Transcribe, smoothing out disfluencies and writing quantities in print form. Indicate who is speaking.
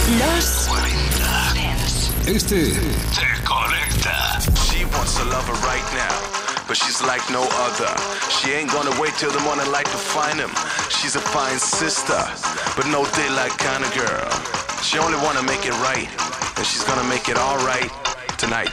Speaker 1: Los 40 Dance.
Speaker 2: Este te conecta.
Speaker 3: She wants a lover right now, but she's like no other. She ain't gonna wait till the morning light to find him. She's a fine sister, but no daylight kind of girl. She only wanna make it right, and she's gonna make it all right tonight.